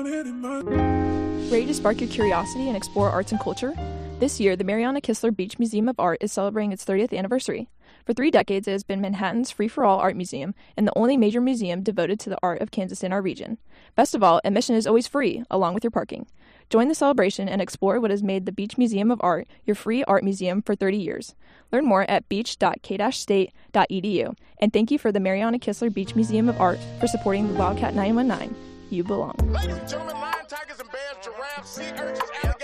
Ready to spark your curiosity and explore arts and culture? This year, the Mariana Kistler Beach Museum of Art is celebrating its 30th anniversary. For 3 decades, it has been Manhattan's free-for-all art museum and the only major museum devoted to the art of Kansas in our region. Best of all, admission is always free, along with your parking. Join the celebration and explore what has made the Beach Museum of Art your free art museum for 30 years. Learn more at beach.k-state.edu. And thank you for the Mariana Kistler Beach Museum of Art for supporting the Wildcat 919. You belong. Ladies and gentlemen, lion, tigers, and bears, giraffes, sea urchins,